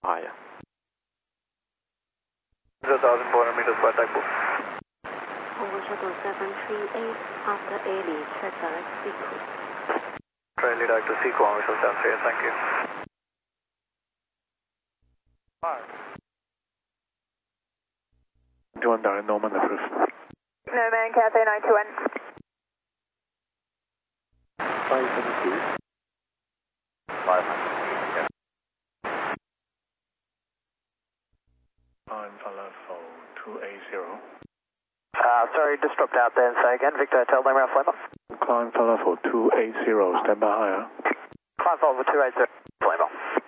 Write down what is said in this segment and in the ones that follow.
higher. 0,400 meters by type. Congo Shuttle 738 after Ailey, check direct sequence. Try lead direct to sequence, we shall stand here, thank you. Fire. 91 direct Norman approved. Norman, Cathay 921. 572. 500. I'm for level 280. Sorry, just dropped out there and say again, Victor Hotel, Lima Lima. Climb for level 280, stand by higher. Climb for level 280, Lima.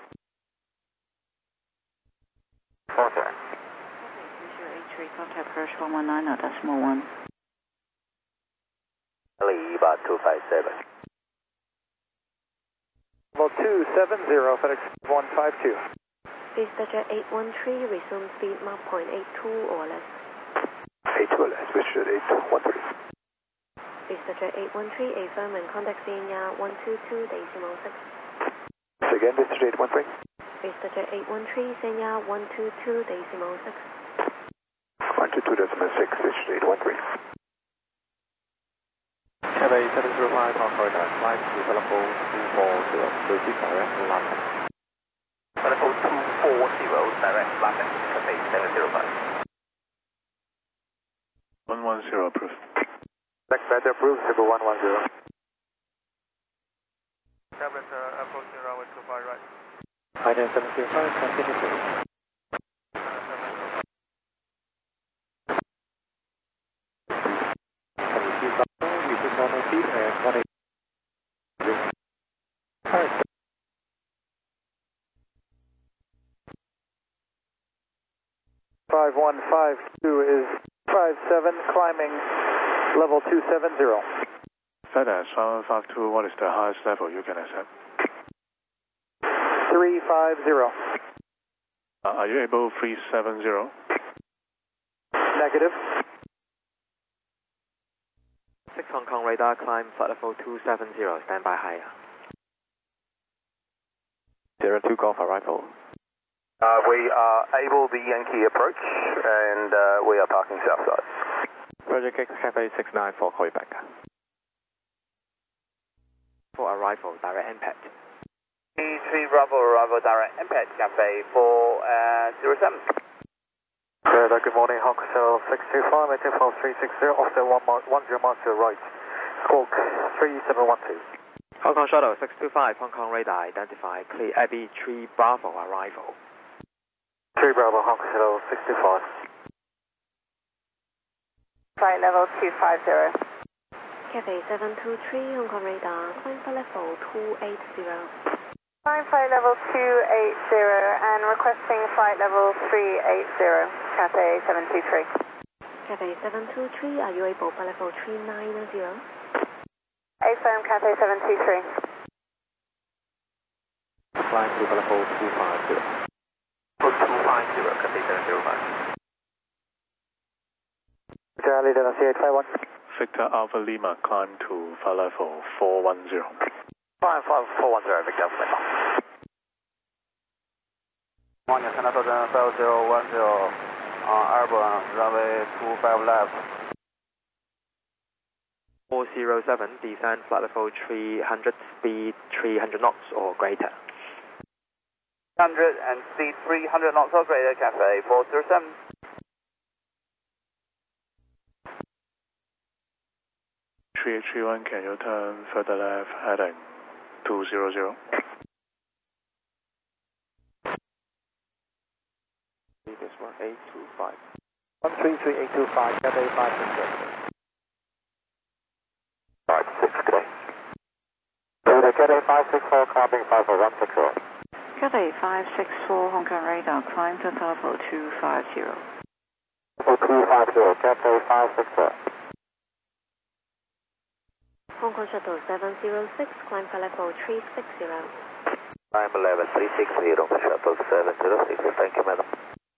Okay. 2083, contact Hirsch 119, decimal 1. Lima 257. Level 270, FedEx 152. Vista Jet 813, resume speed Mach 0.82 or less. 82 or less, Vista Jet 813. Vista Jet 813, affirm and contact Xenia 122, decimal 6. So again, Vista Jet 813. Vista Jet 813, Xenia 122, decimal 6. 122 decimal 6, Vista Jet 813. Cathay 705, Hong Kong, flight to telephone 240, Lucid direct London. Telephone 240, direct London, Cathay 705. 110 approved. Next batch approved, Civil 110. Cabin approaching runway 25 right. Item 705, continue please. Normal speed and 180. 5152 is 57, climbing level 270. FedEx 152, what is the highest level you can accept? 350. Are you able 370? Negative. 6 Hong Kong radar, climb flight level 270, stand by higher. 02 Golf arrival. We are able the Yankee approach and we are parking southside. Project X Cafe 694, call you back. For arrival, direct impact. E3 Bravo arrival, direct impact, Cafe 407. Good morning, Hong Kong 625, maintain flow 360, offset 10 miles to the right. Squawk 3712. Hong Kong Shuttle 625, Hong Kong radar, identify, clear Abbey 3 Bravo arrival. 3 Bravo, Hong Kong Shuttle 625. Flight level 250. Cathay 723, Hong Kong radar, climb for level 280. Climb flight level 280 and requesting flight level 380, Cathay 723. Cathay 723, are you able for level 390? Affirm Cathay 723. Climb to level 250. 250, Cathay 705. Charlie, Delta C851. Victor Alpha Lima, climb to flight level 410. 410, Victor Alpha Lima. 望远看到坐镇5010 airborne runway 25 left. 407, descend flight level 300, speed 300 knots or greater. 100 and speed 300 knots or greater, Cafe 407. One, can you turn further left, heading 200? This one 825. 133825, Cafe 560. 560. Cafe 564, copying 5016. Cathay 564, Hong Kong radar, climb to level 250. 250, Cafe 564. Hong Kong Shuttle 706, climb for level 360. I'm 11360, Shuttle 706, thank you, madam.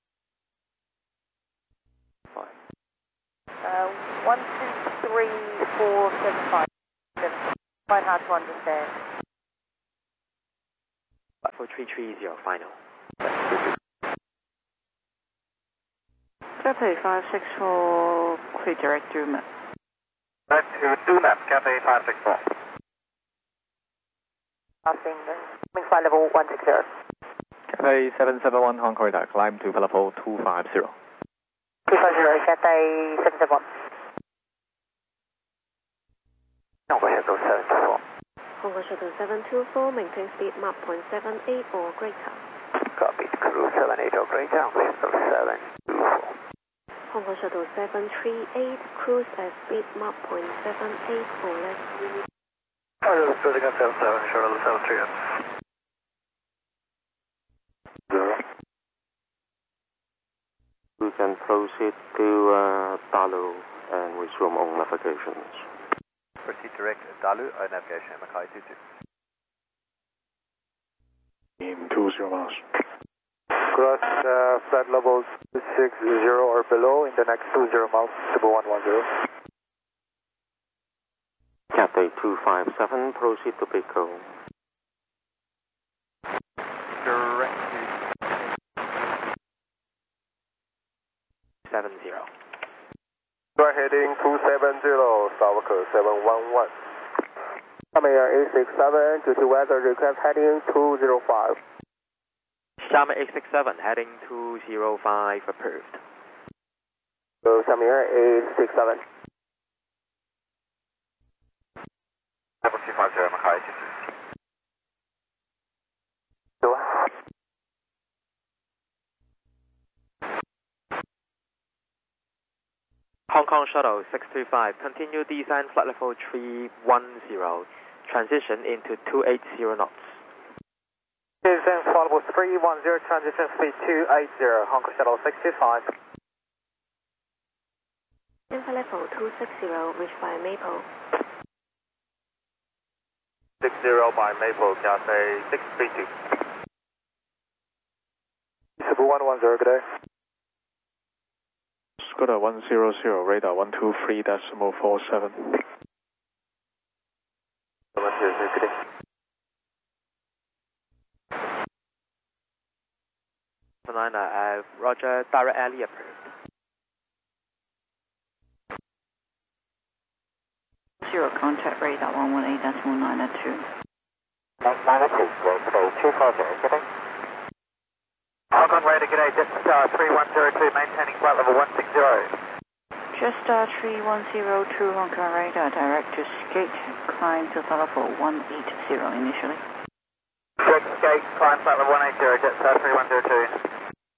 123475. Quite hard to understand. 4330, final. Cathay 564, clear direct to map. Direct to DUMAP, Cathay 564. Passing flight level 160. Cathay 771 Hong Kong radar, climb to level 250. 250, Cathay 771. Hong Kong Shuttle 724. Hong Kong Shuttle 724, maintain speed Mach 0.78 or greater. Copy, crew 78 or greater, Hong Kong Shuttle 724. Hong Kong Shuttle 738, cruise at speed Mach 0.78 or less. Hello, Building up 77, Shuttle 738. 0. You can proceed to Dalu and resume on navigations. Proceed direct Dalu, navigation, Mackay 22. In 20 miles. Cross flight level 260 or below in the next 20 miles, 110. Cathay 257, proceed to Pico. Direct to 70. You are heading 270, Southwest 711. Xiamen A67, due to weather request heading 205. Xiamen 867, heading 205, approved. So Xiamen A67. Level 250, Mackay 22. Hong Kong Shuttle 635, continue descent flight level 310, transition into 280 knots. Descent flight level 310, transition speed 280, Hong Kong Shuttle 625. Flight level 260, reached by Maple. 60 by Maple, Cathay 632. Cebu 110, good day. Scooter 100, radar 123.47. 100, good day. Roger, direct alley approved. 0 contact radar 118.902. 902, so 250, good day. Hong Kong radar, good day, Jetstar 3102, maintaining flight level 160. Jetstar 3102 Hong Kong radar, direct to Skate, climb to level 180 initially. Skate, climb flight level 180, Jetstar 3102.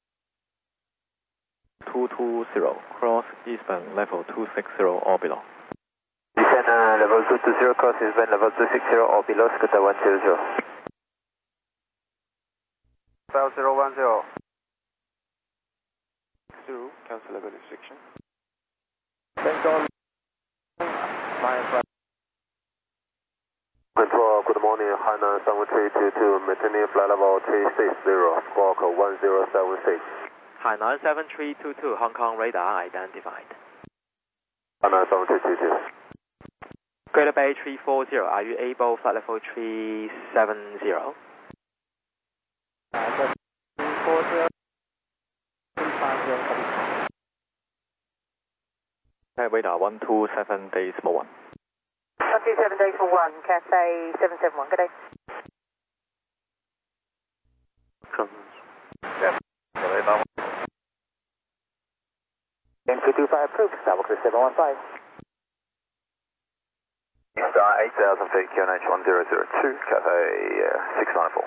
220, cross eastbound level 260 or below. Descend level 220, cross eastbound level 260 or below, Scooter 100. 5010. 0, cancel level restriction. Control, good morning, Hainan 7322, maintaining flight level 360, squawk 1076. Hainan 7322, Hong Kong radar identified. Hainan 7322. Greater Bay 340, are you able flight level 370? 340, 350. Radar 127 days for 1. 127 days for 1, Cathay 771, good day. M225 approved, Southwest 715. Star 8000 feet, QNH 1002, Cathay 694.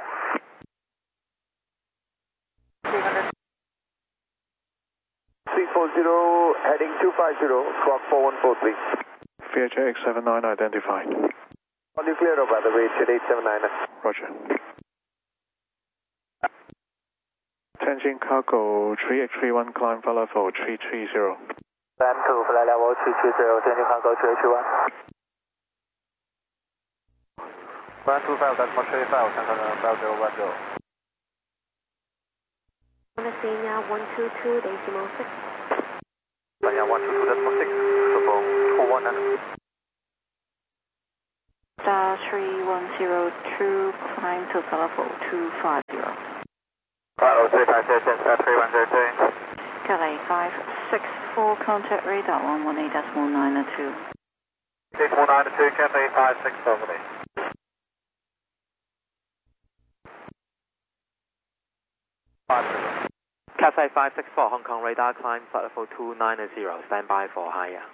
340, heading 250, squawk 4143. VHA X79 identified. On you clear over the way, 879. Roger. Tianjin Cargo 3831, climb flight level 330. Climb to flight level 330, Tianjin Cargo 3831. 125, that's my 35, San Francisco 5010. Messina 122, decimal 6. Messina 122.6, triple 219. Star 3102, climb to level 250. Level 350, Jetstar 3102. Cathay 564, contact radar 118.902. 61902, Cathay 564 me. Cathay 564, Hong Kong radar, climb flight level 290, stand by for higher.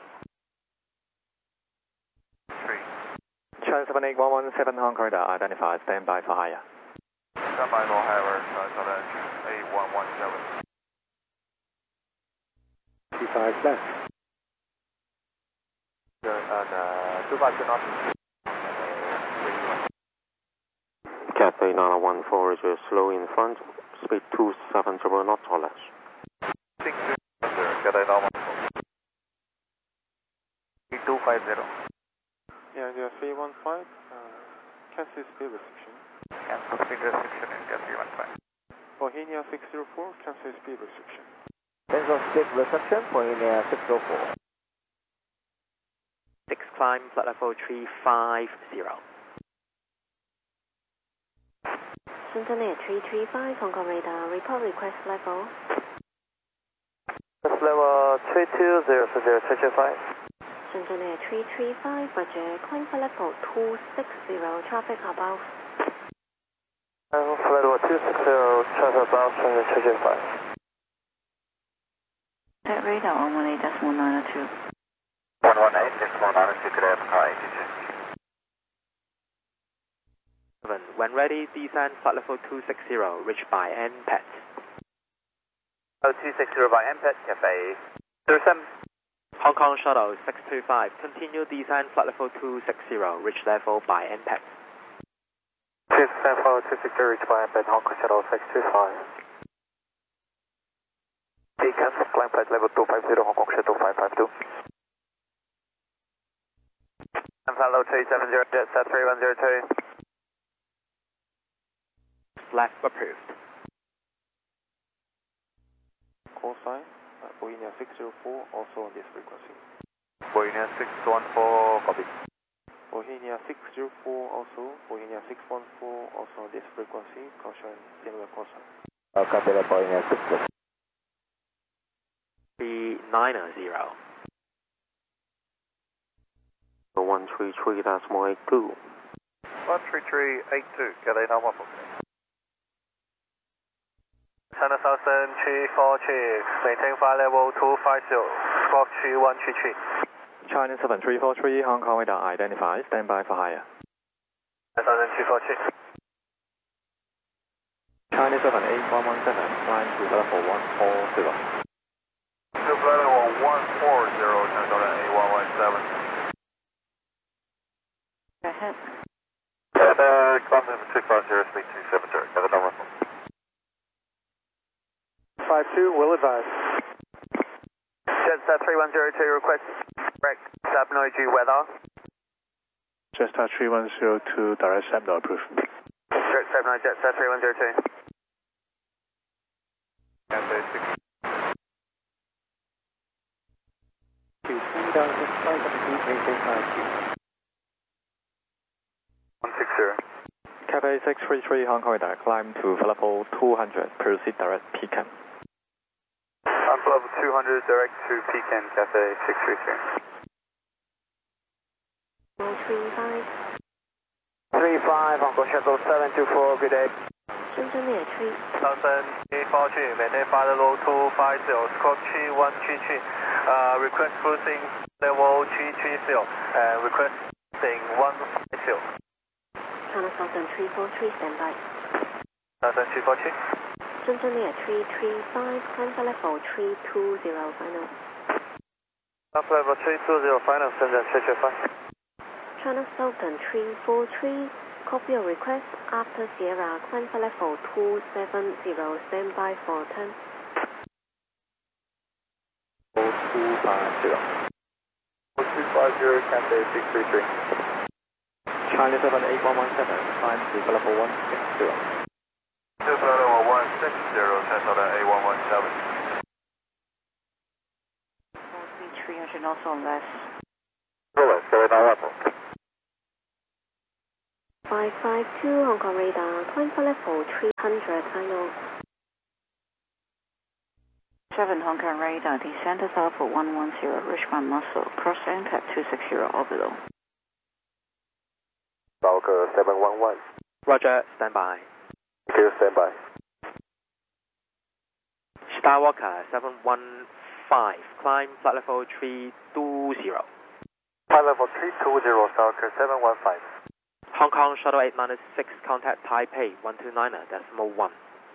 78117 Hong Kong radar, identified, stand by for higher. Stand by for higher, Southern 8117. 25 left. And 25 knots. Cathay 914 is slow in front, speed 270 knots or less. 620, Cathay 914. 3250. Yeah, they are 315, cancel speed restriction. Cancel speed restriction in Cathay 315. Bohemia 604, cancel speed restriction. Cancel speed restriction for India 604. 6 climb flight level 350. Shenzhen Air 335, Hong Kong radar, report request level. That's level 3200, 325. Shenzhen Air 335, roger, climb flight level 260, traffic above. Flight level 260, traffic above, Shenzhen 335. Contact radar 118.902. 118.902, could I have car 82? When ready, descend flight level 260, reached by NPET. 260 by MPET, Cathay 07. Hong Kong Shuttle 625, continue descend flight level 260, reach level by NPET. 260, reach by MPET, Hong Kong Shuttle 625. Beacon, climb flight level 250, Hong Kong Shuttle 552. And flight level 370, Jetstar 3102. Flag approved. Call sign, Bohemia 604, also on this frequency. Bohemia 614, copy. Bohemia 604 also, Bohemia 614 also on this frequency, caution, similar call sign. Copy that, Bohemia 614. 390. 133.82. 13382, Cathay 914. China Southern 342, maintain flight level 250, squawk 3133. China 7343, Hong Kong radar identified, stand by for higher. Southern 342. China 78117, climb to level 140. To flight level 140, Southern 8117. Go ahead. Climb level 250, speed 270, Cathay 914. 52, will advise. Jetstar 3102, request direct Sabnoiji weather. Jetstar 3102, direct Sabno approved. Direct Sabnoiji, Jetstar 3102. Cathay 6. 160. Cathay 633, Hong Kong radar, climb to level 200, proceed direct Pecan. Level 200, direct to Pecan, Cathay 633. 135, 35, Hong Kong Shuttle 724, good day. Shenzhen Air 3. Southern 342, maintain flight level 250, squawk 3133. Request cruising level 330, requesting 150. China Southern 343, standby. Southern 342. Shenzhen Air 335, climb flight level 320, final. Flight level 320, final, Shenzhen 335. China Southern 343, copy your request after Sierra, climb flight level 270, standby for turn. 250. 250, Cathay 633. China 78117, climb to level 160. To flight level 160, Southern 8117. 300 also less. Cathay 914. 5 552 Hong Kong radar, climb for level 300, final. 7 Hong Kong radar, descend to level 110, Richmond Muscle, cross impact 260 orbital. Falcon 711. Roger, stand by. Clear, stand by. Skywalker 715, climb flight level 320. Flight level 320, Falcon 715. Hong Kong Shuttle 896, contact Taipei 129.1.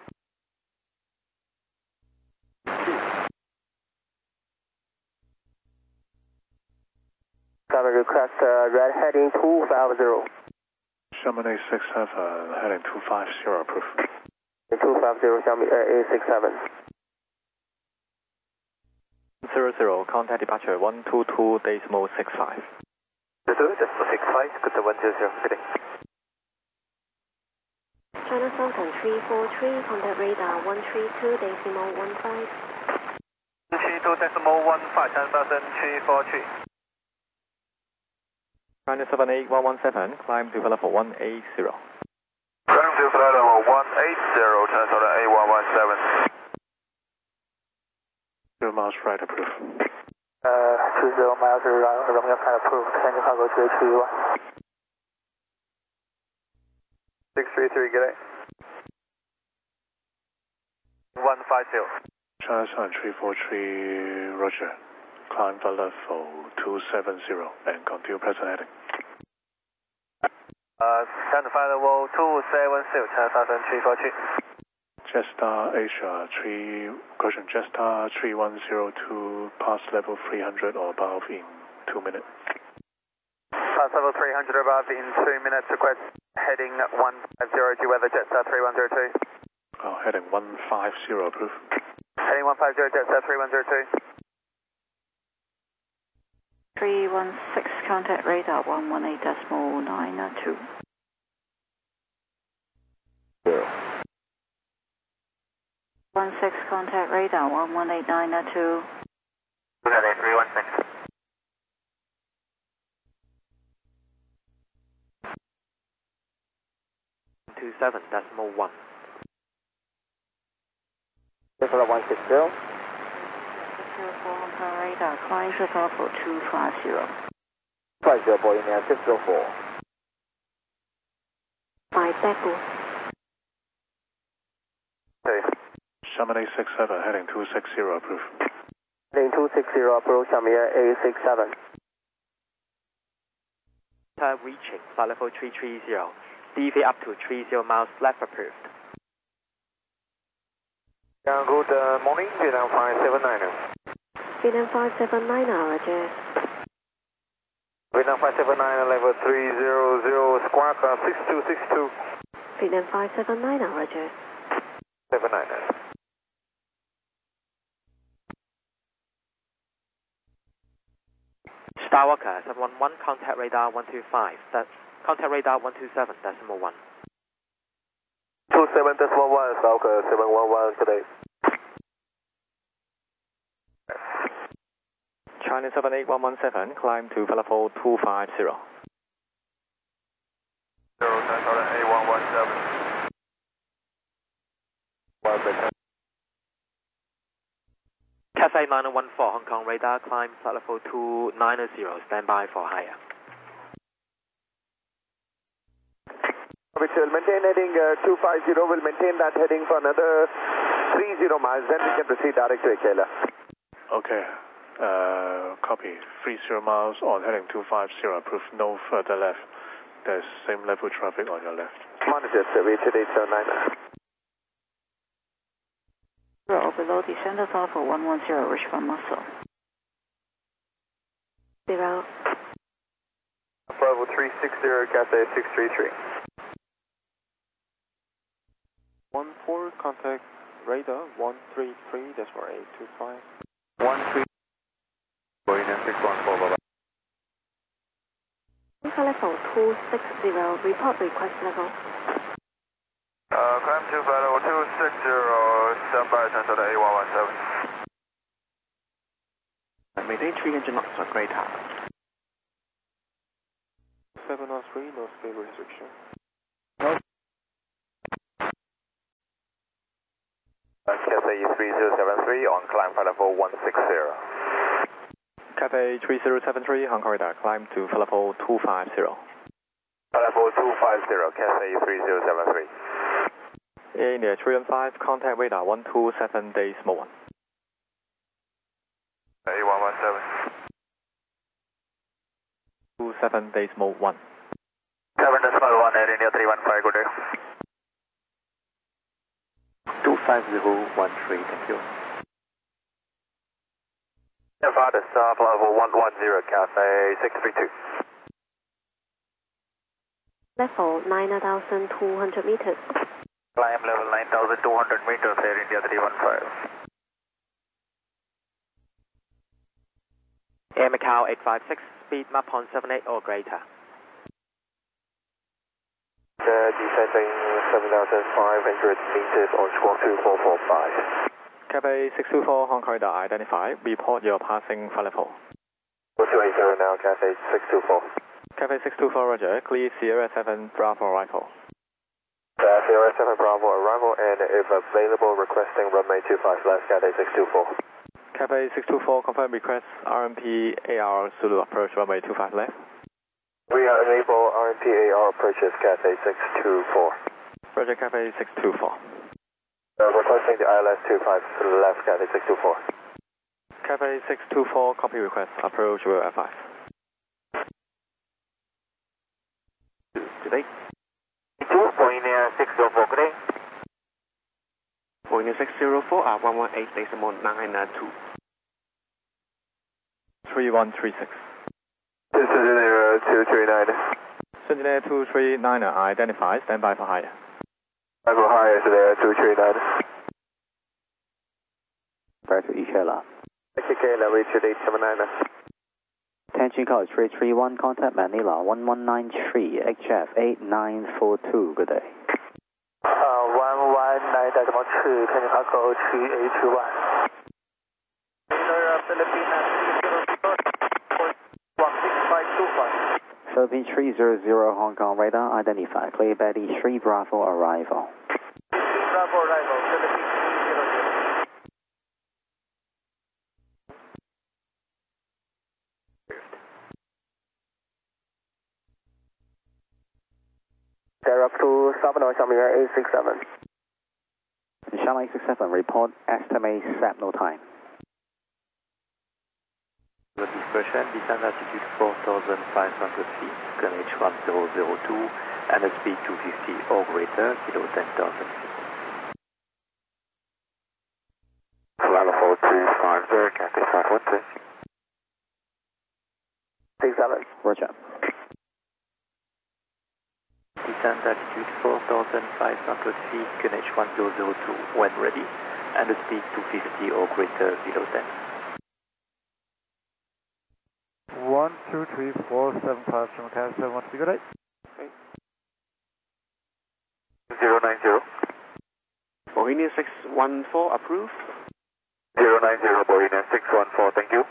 Cover request, red heading 250. Chamonix 67, heading 250, approved. 250, Xiaomi Air A67. 00, contact departure 122.65. 222.65, good to 120, good day. China Southern 343, contact radar 132.15. 132.15, China Southern 343. China 78117, climb to level 180. Climb to flight level 180, China Southern A117. 0 miles right, approved. 20 miles right, Romeo Pine approved, Canyon Cargo 2HV1. 633, good day. 150. China Southern 343, Roger. Climb for level 270 and continue present heading. China flight level 270, China Southern 343. Jetstar Asia 3, Jetstar 3102, pass level 300 or above in 2 minutes. Pass level 300 above in 2 minutes, request heading 150, weather Jetstar 3102. Oh, heading 150, approved. Heading 150, Jetstar 3102. 316, contact radar 118.902. 16, contact radar 118.902. Good day, 316. 27.1. Level 160. 604 Hong Kong radar, climb to level 250. 50, Boeing 604. By Daegu. Okay. Chamonix 67, heading 260, approved. Heading 260, approach Xiaomi Air A67. Reaching flight level 330. DV up to 30 miles left, approved. Good morning, Vietnam 579. Vietnam 579, Roger. Vietnam 579, level 300, squawk 6262. Vietnam 579, Roger. 79. Skywalker 711, contact radar 125. That's contact radar 127.1. 27.1, Falcon 711 today. China 78117, climb to level 250. A117. Cathay 914, Hong Kong radar, climb flight level 290, stand by for higher. Which will maintain heading 250, will maintain that heading for another 30 miles, then we can proceed direct to Ikela. Okay. Copy. 30 miles on heading 250, approved. No further left. There's same level traffic on your left. Monitor, we today 79. Below descend to level 110, Richmond Muscle. 0. Level 360, Cathay 633. 14, contact radar 133, that's for 825. 13. Boeing 614, bye-bye. Level 260, report request level. Climb to flight level 260, stand by, China Southern A117. Maintain 300 knots on Great Tower. 703, no speed restriction. Cathay 3073 on climb flight level 160. Cathay 3073, Hong Kong radar, climb to flight level 250. Flight level 250, Cathay 3073. India 315, contact radar 127 decimal 1. A117. 27 decimal 1. 7 decimal 1, Air India 315, good day. 25013, thank you. Nevada Star, flight level 110, Cathay 632. Level 9,200 meters. Climb level 9,200 meters, Air India 315. Air Macau 856, speed Mach 0.78 or greater. Descending 7,500 meters on squawk 2445. Cathay 624, Hong Kong radar, identify. Report your passing flight level. 280 now, Cathay 624. Cathay 624, roger. Clear Sierra 7 Bravo arrival. Sierra 7 Bravo arrival, and if available, requesting runway 25 left, Cathay 624. Cathay 624, confirm request RMP AR Zulu approach runway 25 left. We are enable RMP AR approaches, Cathay 624. Roger, Cathay 624. Requesting the ILS 25 left, Cathay 624. Cathay 624, copy request, approach will F5. Today? 2, point 604, good day. Point 604 at 118 decimal 992. 3136. Engineer 239. Engineer 239, identify, stand by for higher. Level higher, Engineer 239. Back to Ishela. KK, level 2879. Attention call 331, contact Manila 1193, HF 8942, good day. 119.2, Canyon Echo 3821. Philippines 300, Hong Kong radar, identify. Clear Betty 3 Bravo arrival. Bravo arrival, Philippines 300. They're up to 7 or something, 867. Shanghai 67, report estimate signal time. The dispersion, descent altitude 4,500 feet, QNH 1002, and the speed 250 or greater, below 10,000 feet. Level 250, Cathay 513. 67. Roger. Descent altitude 4,500 feet, QNH 1002, when ready, and the speed 250 or greater, below 10. 1, 2, 3, 4, 7, 5, 7, 7, 1, good day. 090. Bohemian 614 approved. 090, Bohemian 614, thank you.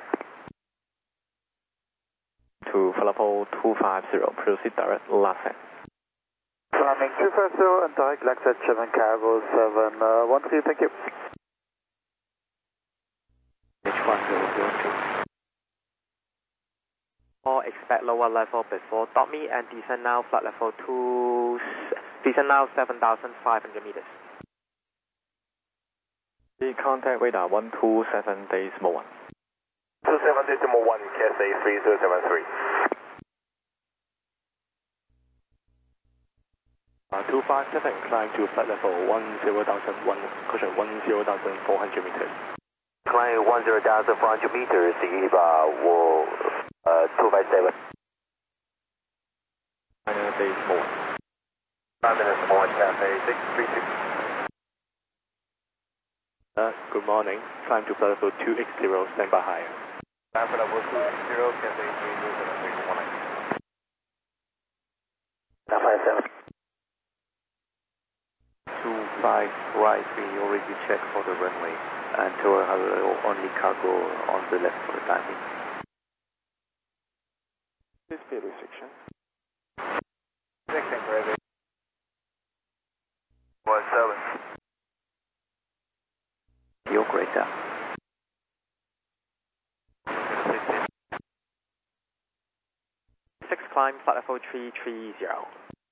To flight level 250, proceed direct last set. Climbing 250 and direct left at 7 Cargo 713, thank you. H1002. Or expect lower level before dot me and descend now flight level 7,500 meters. The contact radar 127 decimal 1. 27 decimal 1, Cathay 3073. 257, climb to flight level 10,001, caution 10,400 meters. Climb 10,400 meters, will 257. 9 decimal 1. 5 minutes more, Cathay 632. Good morning, climb to flight level 280, stand by higher. Climb for level 280, Cathay 3073, 957. 25 right, we already checked for the runway, and Tower has only cargo on the left for the timing. This speed restriction. 16, ready. 17. radar. 6 climb flight level 330.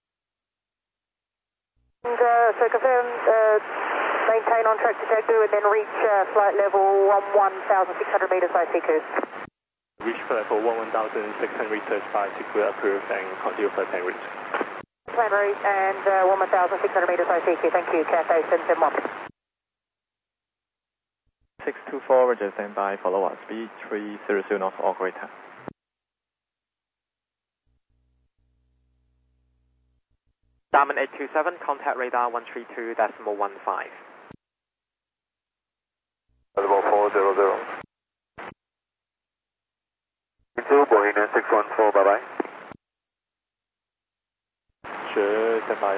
And so confirm, maintain on track to Jagdu and then reach flight level 11,600 meters by CQ. Reach flight level 11,600 meters by CQ approved and continue flight plan route. Plan route and 11,600 meters by CQ. Thank you, Cathay 771. 624, Roger, stand by, follow us, speed 300 knots, operator. Diamond 827, contact radar 132.15. Level 400. 2 Boeing 614, bye bye. Sure, stand by,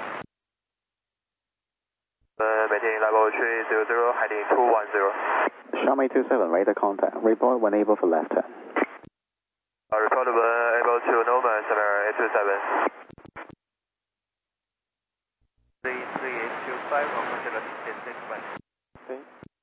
maintain level 300, heading 210. Xiaomi 27, radar contact. Report when able for left turn. Report when able to Norman, 827. 33825, operator 686,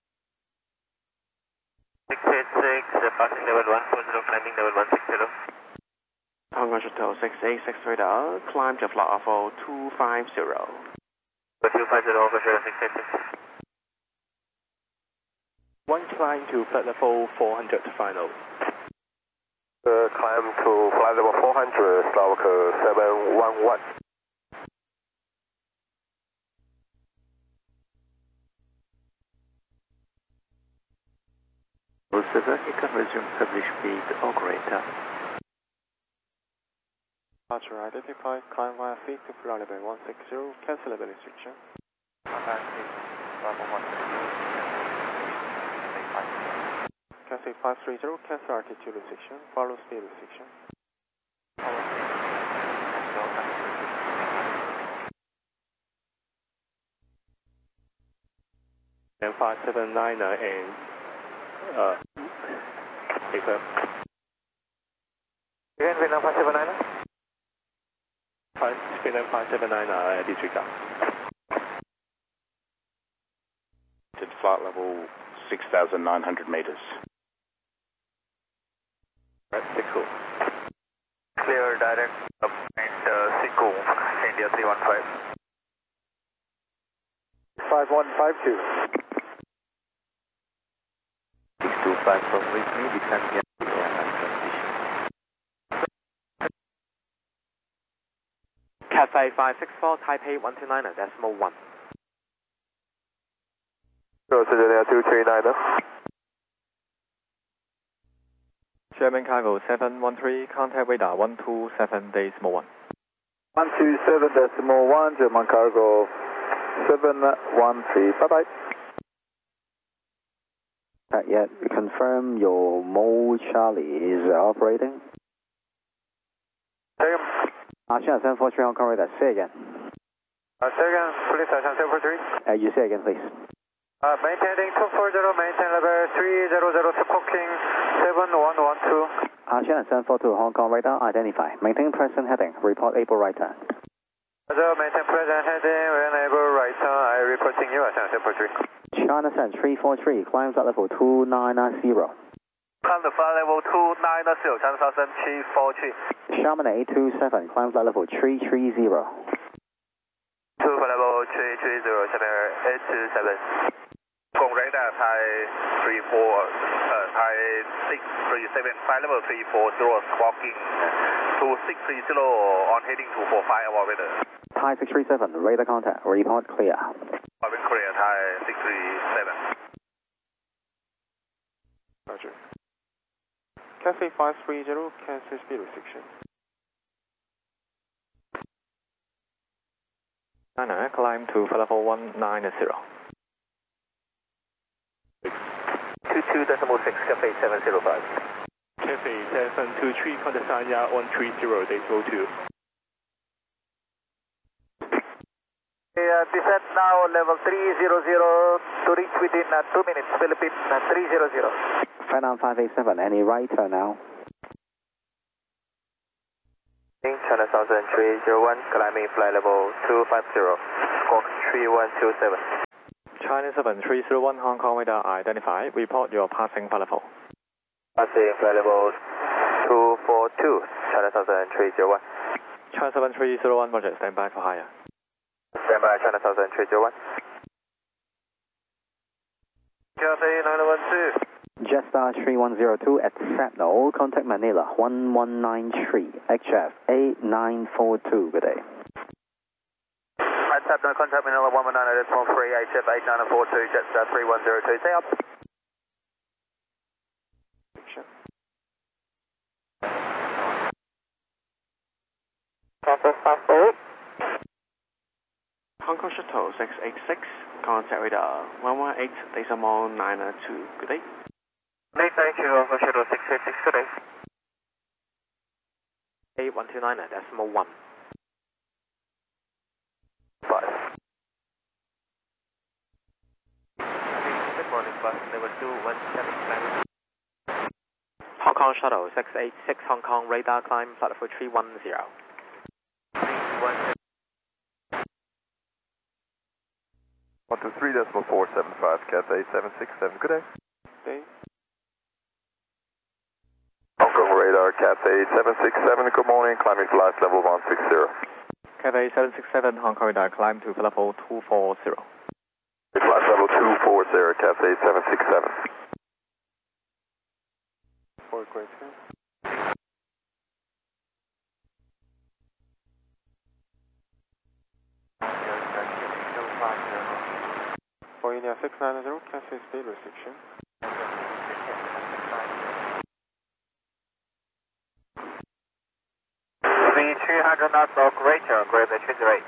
686, passing level 140, climbing level 160. Hong Kong Shuttle 686 radar, climb to flight level 250. 250, Officer 686. 1 climb to flight level 400 final. Climb to flight level 400, Slavik 711. Silver, you can resume publish speed, operator. Departure identified, climb via feet to flight level 160, cancel level restriction. Cancel 530, cancel altitude restriction, follow speed restriction. And 579 and paper. Again, Vietnam 579. Vietnam 579, disregard. To flight level 6,900 meters. Right, Sikku. Clear direct up and Sikku, India 315. 5152. 625 from with me, descend here to airline transition. Cathay 564, Taipei 129.1. Australia 239. German cargo 713, contact radar 127.1. 127.1, German cargo 713. Bye bye. Yet, confirm your mode Charlie is operating. Second. China 743 Hong Kong radar, say again. Second, please, China 743. You say again, please. Maintaining 240, maintain level 300, squawking 7112. China 742 Hong Kong radar, identify. Maintain present heading, report able right turn. Roger, maintain present heading, when able right turn, I reporting you, China 743. China 343, climb flight level 2990. Climb to flight level 2990, China 343. Xiamen 827, climb flight level 330. 2 flight level 330, China 827. From radar, Thai 34, Thai 637, flight level 340, squawking to 630 on heading 245, our weather. Thai 637, radar contact, report clear. Clear, Thai 637. Roger. Cathay 530, cancel speed restriction. China, climb to flight level 190. 22.6, Cathay 705. Cathay 723, contact Sanya 130.02. Descent now, level 300 to reach within 2 minutes, Philippines 300. Vietnam 587, any right turn now? China 301, climbing flight level 250, squawk 3127. China 7301 Hong Kong radar identified. Report your passing flight level. Passing flight level 242, China 7301. China 7301, roger, stand by for higher. Stand by, China 7301. Cathay 912. Jetstar 3102 at Sentinel, contact Manila 1193, HF 8942, good day. Tap no contact Manila 119.3, HF 8942, Jetstar 3102, stay up. Hong Kong Shuttle 686, contact radar 118.902, good day. Thank you, Hong Kong Shuttle 686, good day. 8129.1. 5. Good morning, bus level 217. Hong Kong Shuttle 686 Hong Kong radar climb flight level 310. 123.475, Cathay 767, good day. Day. Hong Kong radar, Cathay 767, good morning, climbing flight level 160. Cathay 767 Hong Kong radar climb to flight level 240. Flight level 240, Cathay 767. For great turn. For India 690, cancel speed restriction. 300 knots of Rachel, grab the 28.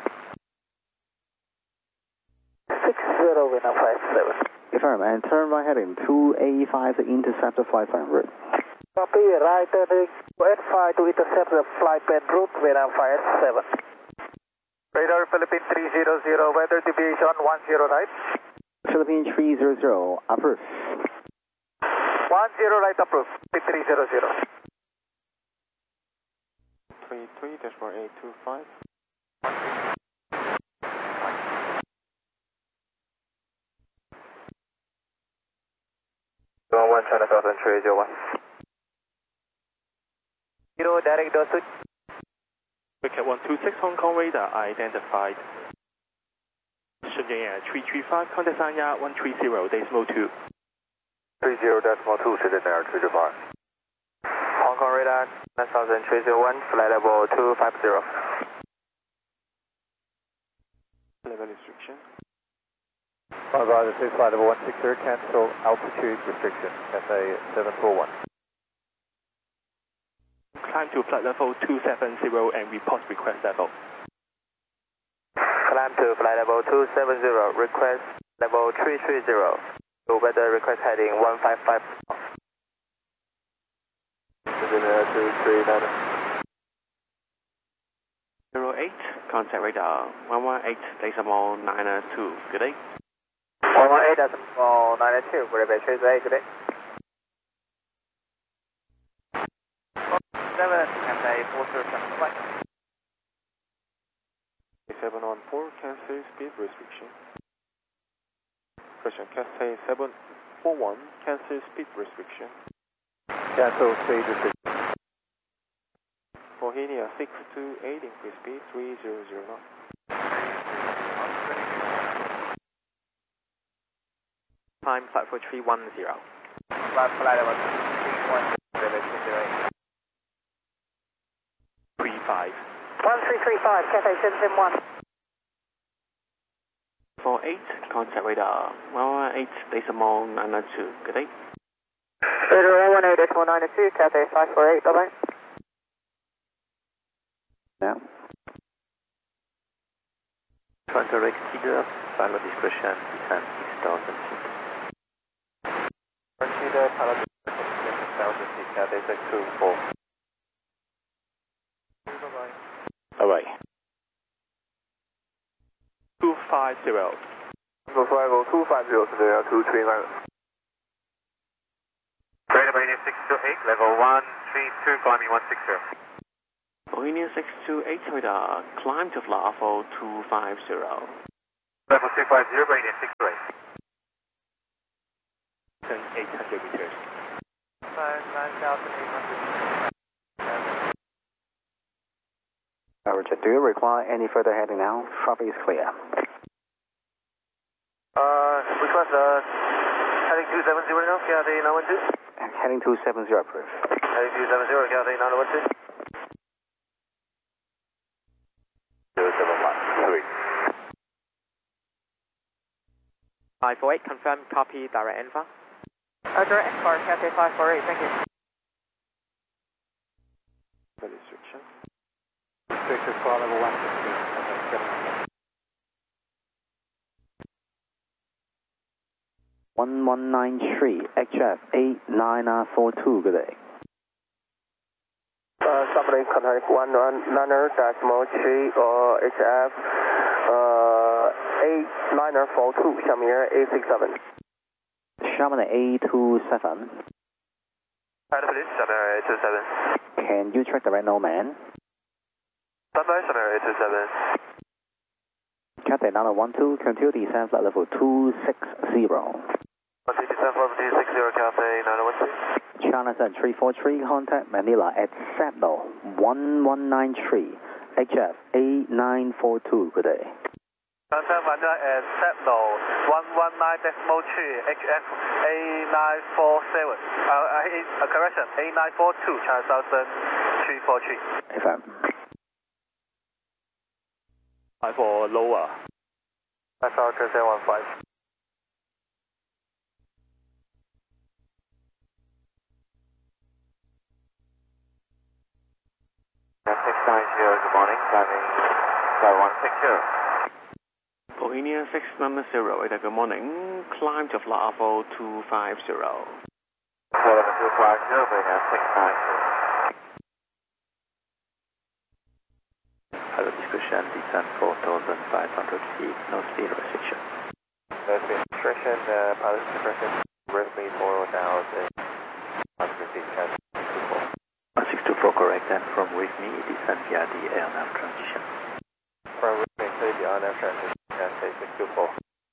60 wind 57. Confirm, and turn right heading 285 to intercept the flight plan route. Copy, right turning 285 to intercept the flight plan route, Vietnam 57. Radar Philippine 300, weather deviation 10 right. Philippine 300, approved. 10 right approved, 300. 33-4825. One China 7301. Zero direct door switch. Wicket 126 Hong Kong radar identified. Shenzhen 335, contact Sanya 130, decimal 2. 30.2, Shenzhen Air 335. Hong Kong radar 9301, flight level 250. Level restriction. Roger, this is flight level 160, cancel altitude restriction, Cathay 741. Climb to flight level 270 and report request level. Climb to flight level 270, request level 330. Weather request heading 155. 08, contact radar 118.902, good day. 118.902, grab the 38, good day. 7, Cathay 407, flight. 714, cancel speed restriction. Question, Cathay 741, cancel speed restriction. Cancel speed restriction. For India 628, increase speed 300 knots. Time flight level 310. Flight level 310, 35. 1335, Cathay 771. 48, contact radar 118.902, good day. Radar 118.902, Cathay 548, bye-bye. Yeah. Frontal exceeder, pilot discretion, descent 6,000 feet. Exceeder, pilot discretion 6,000 feet, Cathay 624. Bye-bye. Alright. 250. Level 250, Scenario 239. Radar 628, level 132, climbing 160. Union 628 radar, climb to flight level 250. Level 250, Radian 628. Do you require any further heading now? Traffic is clear. Request heading 270 now, KRD 912. Heading 270 approved. Heading 270, KRD 912. 071 548, confirm, copy, direct Enva. Direct Enva, Cathay 548, thank you. Restriction. Restricted flight level 116. 1193, HF 8942, good day. Somebody contact 119.3 or HF 8942, Xiamen A67. Xiamen A27. Please, Xiamen A27. Can you track the right man? Standby, Xiamen A27. Cathay 912, continue descent flight level 260. Descent flight 260, Cathay 912. China 343, contact Manila at Signal 1193, HF 8942, good day. Contact Manila at Signal 119.3, HF 8947. Correction, 8942, China Southern 343. FM. 54 lower. That's our 715. Good morning, climbing flight 160. Bohemia 690, good morning, climb to flight level 250. Flight level 250, Bohemia 690. Hello, discussion, descent 4,500 feet, no speed restriction. No speed restriction, pilot discretion, rest me 4,000, 100 feet, Cathay 624 correct, and from with me, descent via the air-nav transition. From with me, the air-nav transition, Cathay 624.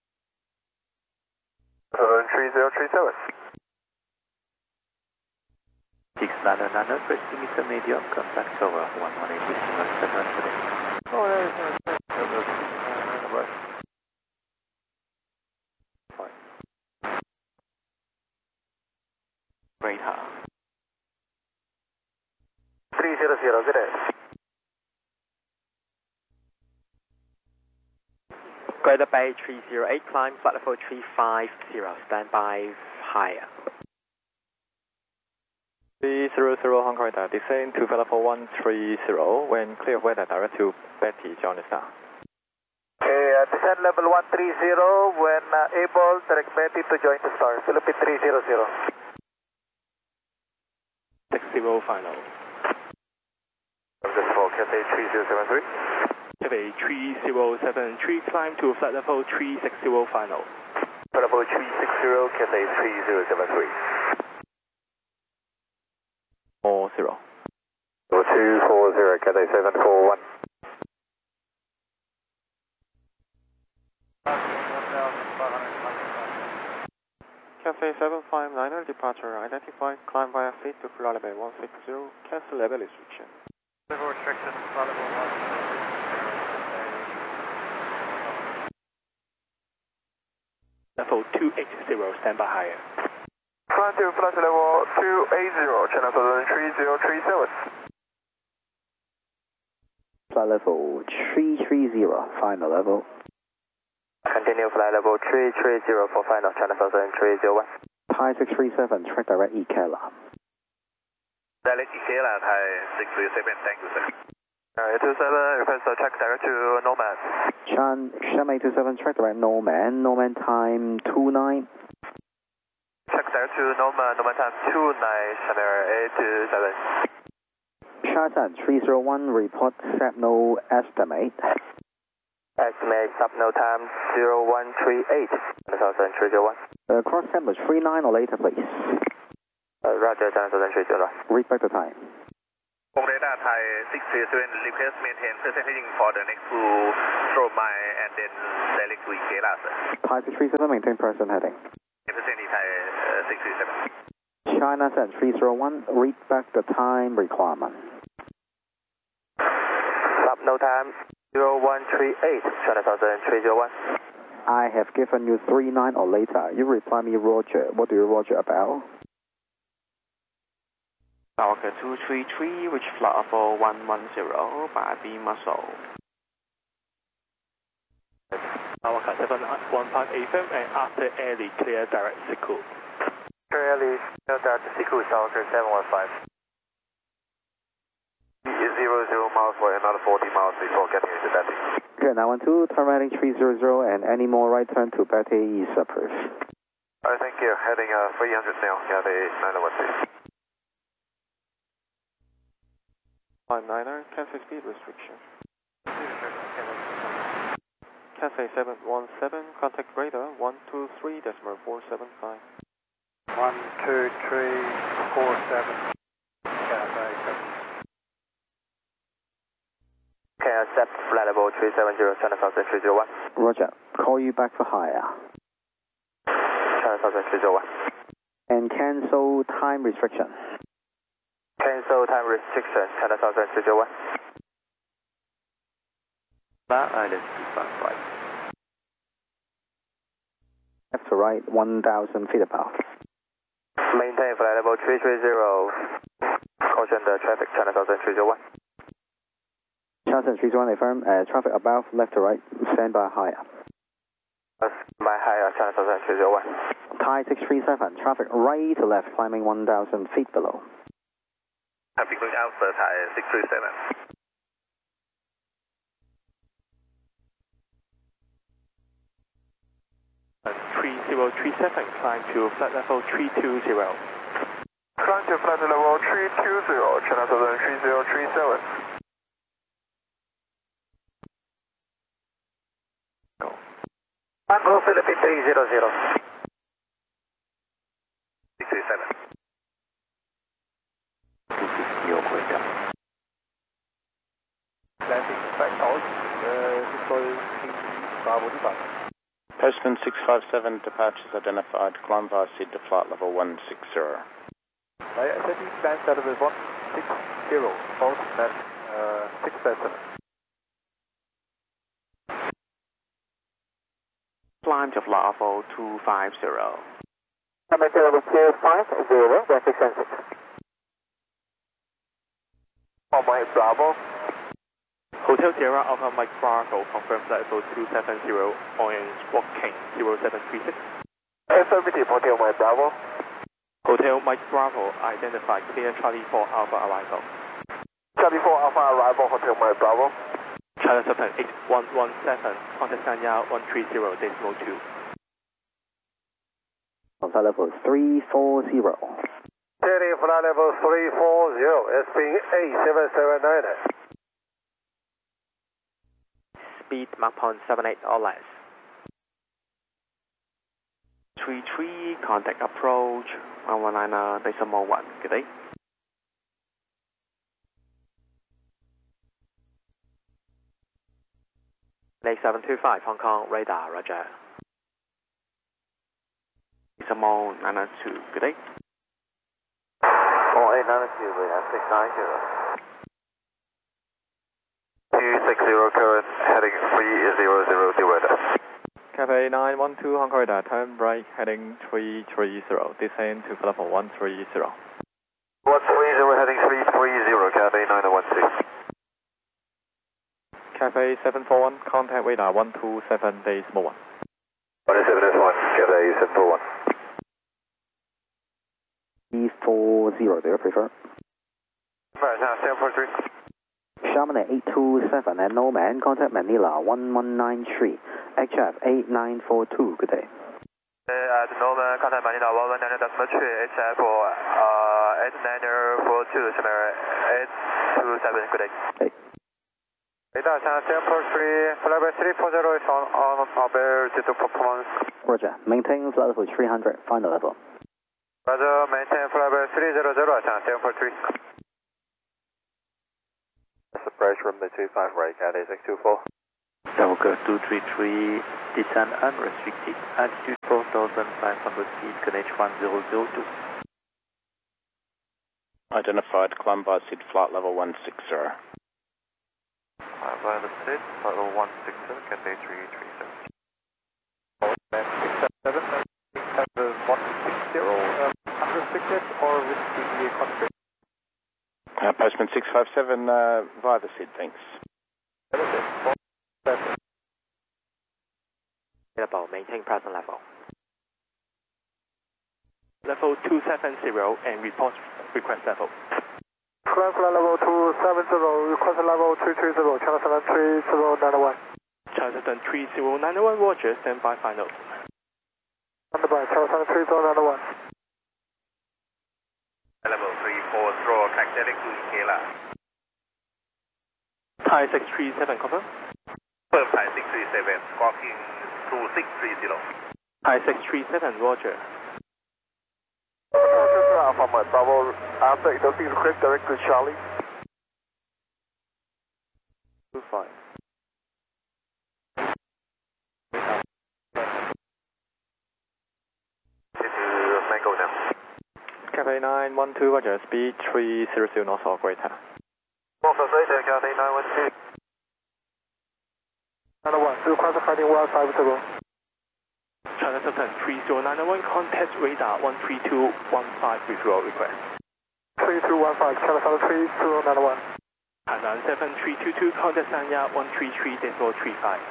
3037. 699, pressing is a medium, contact over 118.7 today. Oh, that's right. Fine. Radar. 300, good day. Greater Bay 308, climb flight level 350, standby higher. 300 Hong Kong radar, descend to flight level 130, when clear of weather, direct to Betty, John Star. Descend level 130, when able, direct Betty to join the star, Philippine 300. 60 final. Cathay 3073. Cathay 3073, climb to flight level 360 final. Flight level 360, Cathay 3073. 40. 240, Cathay 741. Cathay 759, departure identified, climb via seat to flight level 160, cancel level restriction. Level restriction, flight level 160. Level 280, standby higher. Flight to flight level 280, China Southern 3037. Flight level 330, final level. Continue flight level 330 for final, China Southern 301. Thai 637, track direct ECALA. Direct ECALA, Thai 637, thank you, sir. 27, request track direct to Nomad. Xiamen 27, track direct Nomad, Nomad time 29. Track direct to Nomad, Nomad time 29, Xiamen A27. Shashan 301, report SAPNO estimate. Estimate SAPNO time 0138, China Southern 301. Cross temperature 39 or later, please. Roger, China Southern 301. Read back the time. Radar Thai 637, request maintain present heading for the next 2 strobe mile and then direct to ECALA, sir. Thai 637, maintain present heading. Present Thai 637. China Sun 301, read back the time requirement. no time, 0138, China Southern 301. I have given you 39 or later. You reply me Roger. What do you Roger about? Falcon 233, which flight level 110 by B muscle. Falcon 715 FM and after Airly clear direct Siku. Clear Airly, clear direct Siku, Falcon 715. Is 00 miles for another 40 miles before getting into Betty. Okay, 912, turn right 300 and any more right turn to Betty is approved. Alright, thank you. Heading 300 now, Cathay 912. 59er, Cathay speed restriction. Cathay 717, contact radar 123.475. 12347, Cathay 7. Okay, accept flight level 370, China Southern 301. Roger, call you back for higher. China Southern 301. And cancel time restriction. Cancel time restriction, China Southern 301. Flat Island 25 right. Left to right, 1,000 feet apart. Maintain flight level 330. Caution the traffic, China Southern 301. China 301 affirm, traffic above, left to right, stand by higher. By higher, China Southern 301. Thai 637, traffic right to left, climbing 1,000 feet below. Traffic going out for Thai 637. And 3037, climb to flight level 320. Climb to flight level 320, China Southern 3037. Tango Philippine 300. 637. 250 operator. Landing back out, deploy Bravo departure. Postman 657, departures identified, climb via seat to flight level 160. Setting land level 160, both land 657. Climb to flight level 250. Amateur level 250, that's 676. On my Bravo. Hotel Sierra Alpha Mike Bravo, confirm flight level 270 on Squawk King 0736. Affirmative, Hotel Mike Bravo. Hotel Mike Bravo, identified clear Charlie 4 Alpha arrival. Charlie 4 Alpha arrival, Hotel Mike Bravo. China Southern 8117, contact Sanya 130.2. On flight level 340. Heading flight level 340, SPing 8779. Speed Mach 0.78 or less. 33, contact approach 119.1. Good day. Lake 725, Hong Kong, radar, roger. Decimal 992, good day. 4892, radar 690. 260 current, heading 300 radar. Cathay 912, Hong Kong radar, turn right, heading 330, descend to level 130. 130, heading 330, Cathay 912. Cathay 741, contact radar 127.1. 127.1, Cathay 741. 340, do you prefer? Right, now 743. Chamonix 827 and Nomad, contact Manila 1193, HF 8942, good day. At Nomad, contact Manila 119.2, HF 8942, Shamir 827, good day. Hey. Radar, China 743, flight 340 is on altitude performance. Roger, maintain flight level 300, final level. Roger, maintain flight 300, China 743. That's the approach from the 25 right, Cathay 624. Falcon 233, descend unrestricted, altitude 4,500 feet, Greenwich 1002. Identified, climb via seat flight level 160. via the SID, flight level 167, Cathay 337. 160, or with the conflict? Postman 657 via the SID, thanks. Available, maintain present level. Level 270 and report request level. Flight level 270, request level 330, channel 73091. Channel 73091, Roger, stand by final. Standby, channel 73091. Level 340, Cactetic to Ikela. Thai 637, confirm. Confirm Thai 637, squawking 2630. Thai 637, Roger. Alpha Mike, Bravo, after inducting request direct to Charlie. 25. Mango now. Cathay 912, Roger, speed 300 knots or greater. Officer Radar, Cathay 912. 901, request heading 150. China 73091, contact radar 13215 refuel request. 3215, China 73091. Hainan 7322, contact Sanya 133.35.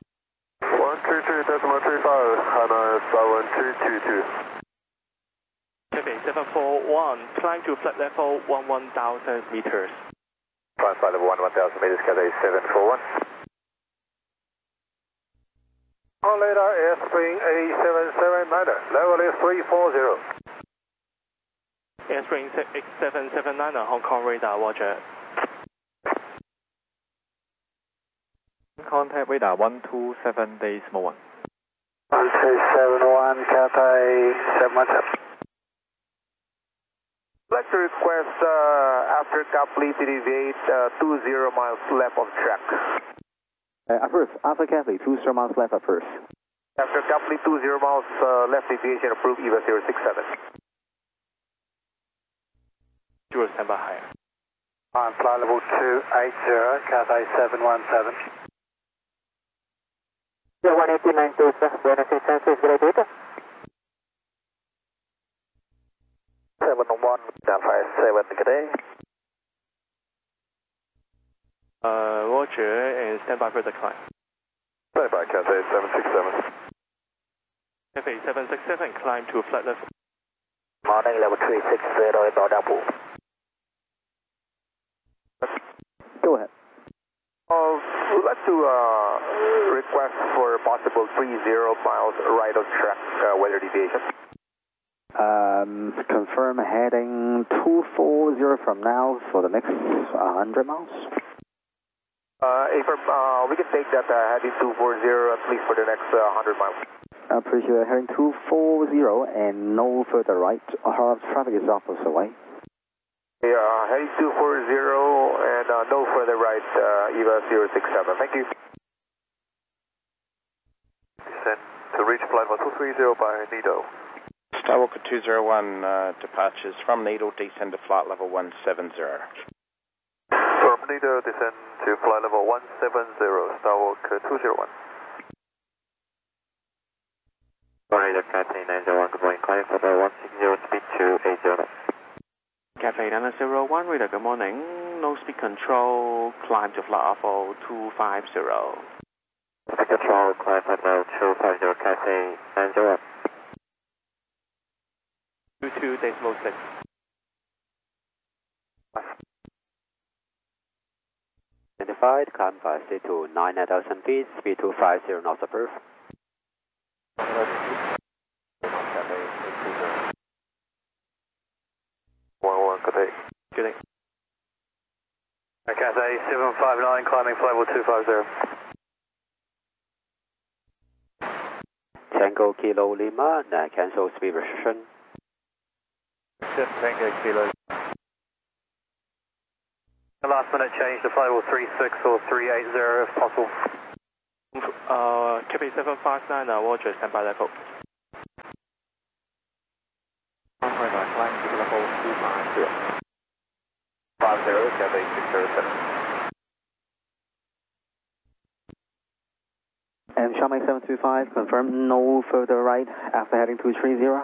133.35, Hainan 7222. Cathay 741, climb to flight level 11,000 meters. Climb flight level 11,000 meters, Cathay 741. On radar, airspring A779, level is 340. Airspring 779, Hong Kong radar, Roger. Contact radar 127 decimal 1. 1271, Cathay 717. I'd like to request after Kapli to deviate 20 miles left of track. First, after Cathay, 20 miles left at first. After Kapli 20 miles left deviation, approved EVA 067. Zero, stand by higher. On flight level 280, Cathay 717. Yeah, 189, sir. Buenos Aires, graduate. 701, down 57 today. Roger, and stand by for the climb. Stand by, Cathay 767. Cathay 767, climb to flight level. Morning, level 360, inbound downpool. Go ahead. We'd like to request for possible 30 miles right of track weather deviation. Confirm heading 240 from now for the next 100 miles. We can take that heading 240 at least for the next 100 miles. Appreciate it. Heading 240 and no further right. Our traffic is opposite way. Yeah, heading 240 and no further right, EVA 067. Thank you. Descend to reach flight level 230 by Nido. Skywalker 201 departures from Needle, descend to flight level 170. From Nido, descend to flight level 170, Skywalker 201. Radar Cathay 901, good morning, climb for the 160, speed 280. Cathay 901, radar, good morning, no speed control, climb to flight level 250. Speed control, climb flight level 250, Cathay 901. 22.6. Identified, climb by speed to 9,000 feet, speed 250 knots approved. Good day. Cathay 759, climbing flight level 250. Tango Kilo Lima, cancel speed restriction. Tango Kilo. Last minute change to flight level 36 or 380 if possible. Cathay 759, Roger, stand by level. Radar, climb to level 250. 50, Cathay 607. Xiaoming 725, confirm no further right after heading 230.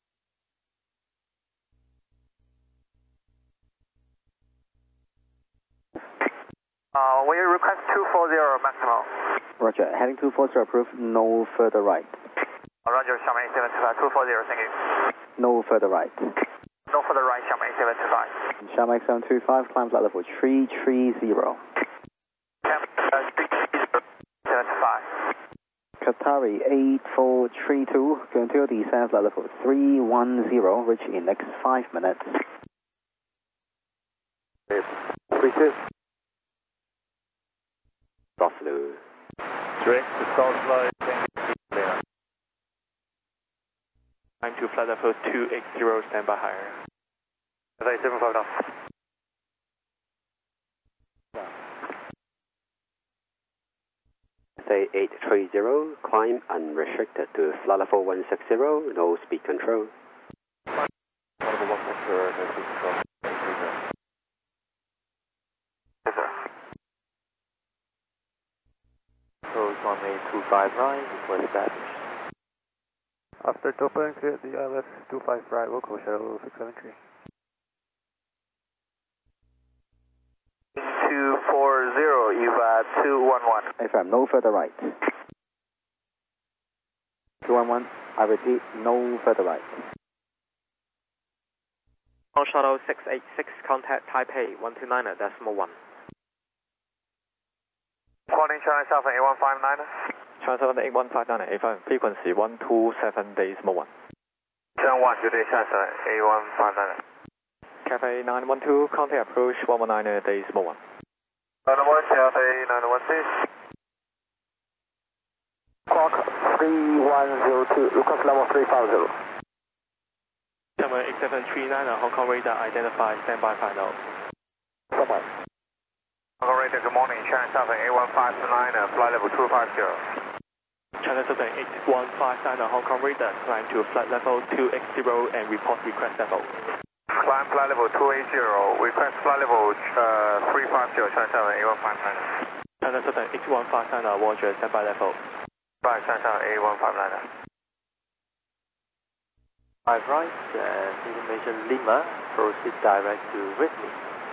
We request 240 maximum. Roger, heading 240 approved, no further right. Roger, Xiaoming 725, 240, thank you. No further right. No further right, Xiaoming 725. Xiaoming 725, climb flight level 330. 725. Qatari 8432, continue descent flight level 310, reach in next 5 minutes. 32. Buffalo. Direct to Southfly, thank you. Climb to flight level 280, stand by higher. 75 now. Say 830, climb unrestricted to flight level 160, no speed control. Level 160, no speed control. Yes, sir. Close 1825 right, request established. After topping, clear the ILS 25 right, local shuttle 673. 240, EVA 211. AFM, no further right. 211, I repeat, no further right. On shuttle 686, contact Taipei 129.1. Calling China Southern A159. China Southern A159, AFM, frequency 127.1. Turn 1, good day, China Southern A159. Cafe 912, contact approach 119.1. 911, Cafe 916. Quark 3102, request level 350. Number 8739, Hong Kong radar identified, standby final. Hong Kong radar, good morning, China Southern A159, flight level 250. China Southern 8159, Hong Kong radar, climb to flight level 280 and report request level. Climb flight level 280, request flight level 350, China Southern A159. China Southern 8159, Roger, standby level. Right, China Southern A159. 5 right, information Lima, proceed direct to Whitney.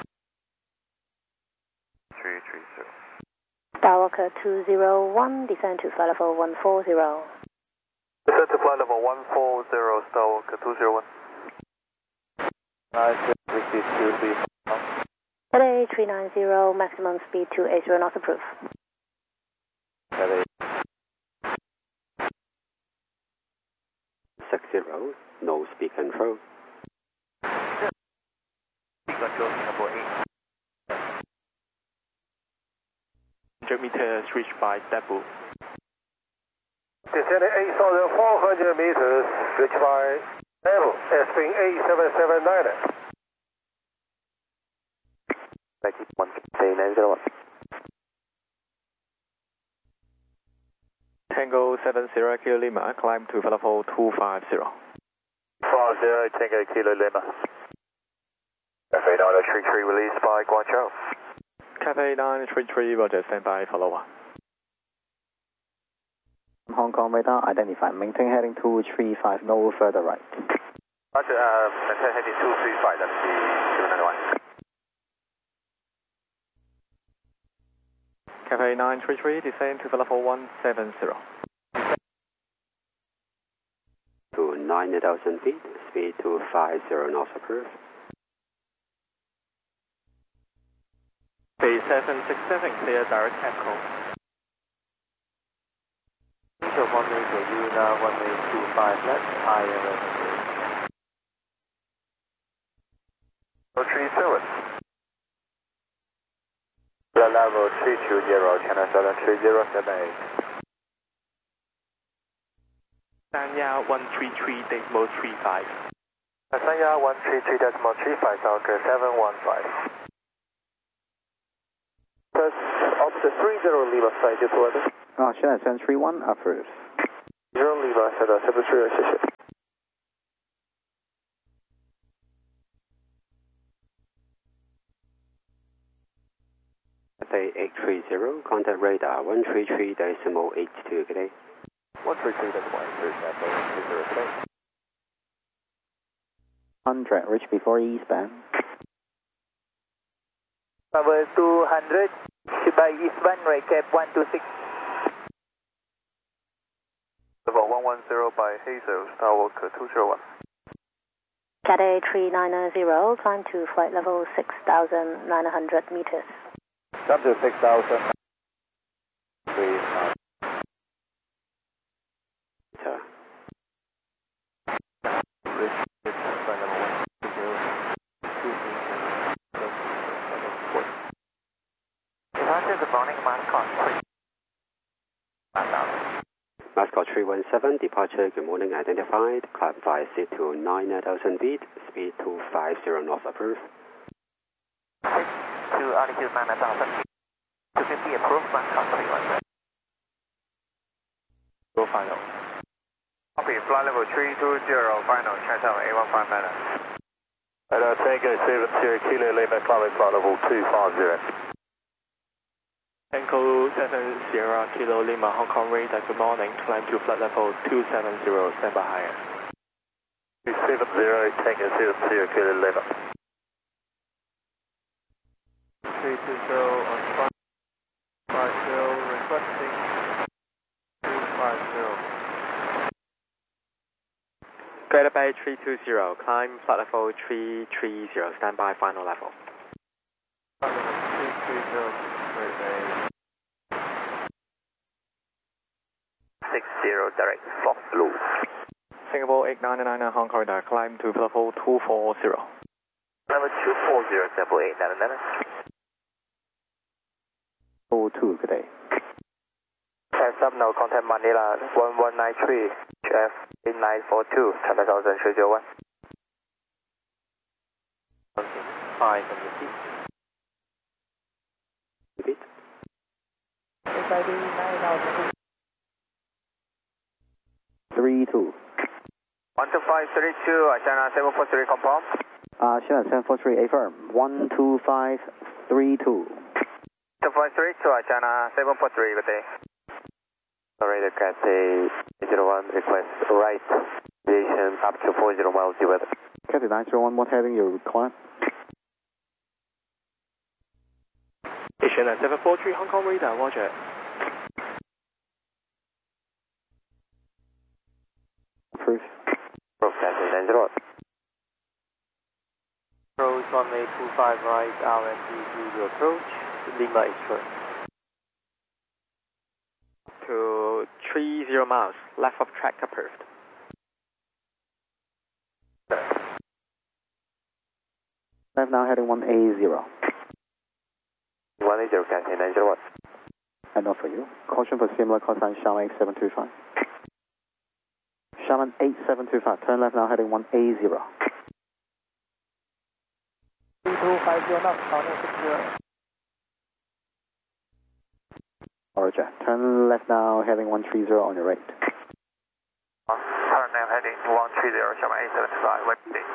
330. Skywalker 201, descend to flight level 140. Descend to flight level 140, Skywalker 201. Nice, 62, Today 390, maximum speed 280 knots approved. 60, no speed control. Speed control number 8. 100 meters reached by Dabu. Descending 8,400 meters, reached by Dabu, S-Wing 8779. Thank you, 13901. Tango 70 Kilo Lima, climb to level 250. 50 Tango Kilo Lima. Cafe 933 released by Guangzhou. Cafe 933, Roger, standby for lower. Hong Kong radar identified, maintain heading 235, no further right. Roger, maintain heading 235, that's the 291. Cafe 933, descend to level 170. To 9,000 feet, speed 250 knots approved. Bay 767, clear direct echo. Angel 1 major, Una 1825 left, higher than 37. Level 320, China Southern 3078. Sanya 133.35. Sanya 133.35, Falcon 715. Press opposite 30 Lima, side to weather. China 731, approved. 0 Lima, China 73, 谢谢。 Cathay 830, contact radar 133.82, good day. 133.82, Cathay 830. 100, reach before eastbound. Cover 200, by eastbound, right cap 126. Level 110 by Hazel, Starwalk 201. Cathay 3990, climb to flight level 6,900 meters. Come to 6,000. Good morning, Mascot 3. Mascot 317, departure, good morning, identified, climb via seat to 9,000 feet, speed 250 knots approved. To altitude 9,000 feet, 250 approved, Mascot 317. Go final. Copy, flight level 320, final, Chinatown A15 minutes. Tango 70, Kilo Lima, climbing flight level 250. Tango 7 Sierra Kilo Lima, Hong Kong radar, good morning, climb to flight level 270, stand by higher. 270, Tango 70, Kilo Lima. 320 on 550, requesting 250. Greater Bay 320, climb flight level 330, stand by final level. 330, Greater Bay. 60, direct, Fox Blue. Singapore 899 Hong Kong radar, climb to level 240. Level 240, Singapore 899. 02, good day. Heads up now, contact Manila 1193, HF 8942, 10,301. 5 on the seat. Repeat. SID 9,000 feet. 32. 12532, China 743, confirm. China 743, affirm. 12532. 2532, China 743, good day. Sorry, the Cathay 801 request right deviation up to 40 miles due weather. Cathay 901, what heading you require? China 743 Hong Kong radar, roger. Approved. Cathay 901. Approach runway 25 right, RSD to approach, Lima Express. To 30 miles, left of track approved. Left now heading 180. 180, Cathay 901. And not for you. Caution for similar call sign Sharman 8725. Sharman 8725, turn left now heading 180. 3250 knots, sounding 60. Roger. Turn left now heading 130 on your right. Turn now heading 130, Sharman 875, west day.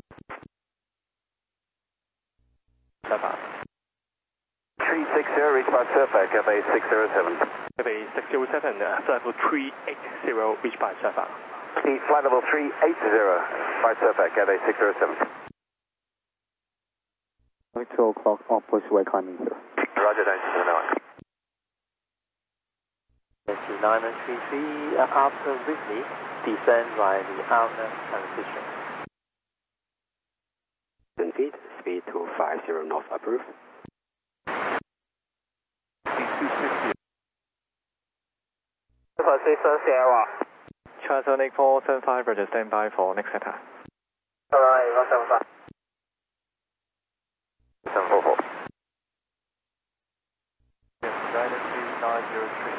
360, reach by Surfer, Cathay 607. Cathay 607, flight level 380, reach by Surfer. Flight level 380, by Surfer, Cathay 607. 2 o'clock, opposite way climbing here. Roger, 901. 29 and 33, after Whitney, descend by the outer transition. 10 feet, speed 250 knots approved. 250. Sierra. Transonic 475, register stand by for next attack. Alright, 175. 744. Yes, 93903.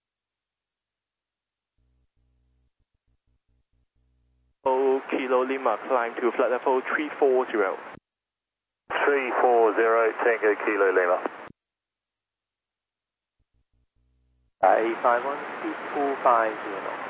Oh, Kilo Lima, climb to flight level 340. 340, Tango Kilo Lima. 851, speed 250.